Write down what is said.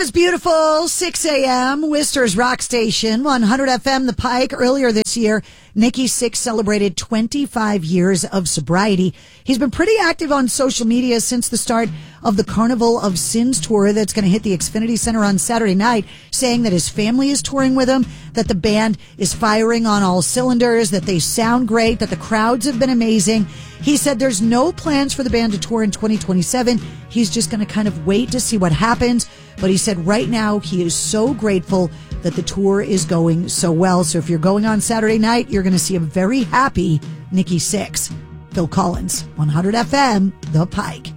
is beautiful. 6 a.m. Worcester's Rock Station, 100 FM, The Pike. Earlier this year, Nikki Sixx celebrated 25 years of sobriety. He's been pretty active on social media since the start of the Carnival of Sins tour that's going to hit the Xfinity Center on Saturday night, saying that his family is touring with him, that the band is firing on all cylinders, that they sound great, that the crowds have been amazing. He said there's no plans for the band to tour in 2027. He's just going to kind of wait to see what happens. But he said right now he is so grateful that the tour is going so well. So if you're going on Saturday night, you're going to see a very happy Nikki Sixx. Phil Collins, 100 FM, The Pike.